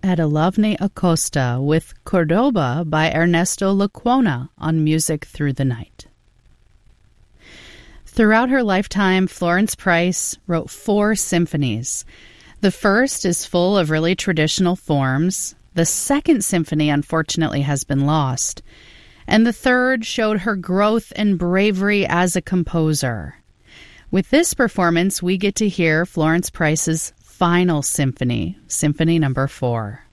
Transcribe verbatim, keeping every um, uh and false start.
Edelovne Acosta with Cordoba by Ernesto Lecuona on Music Through the Night. Throughout her lifetime, Florence Price wrote four symphonies. The first is full of really traditional forms. The second symphony, unfortunately, has been lost. And the third showed her growth and bravery as a composer. With this performance, we get to hear Florence Price's final symphony, Symphony Number Four.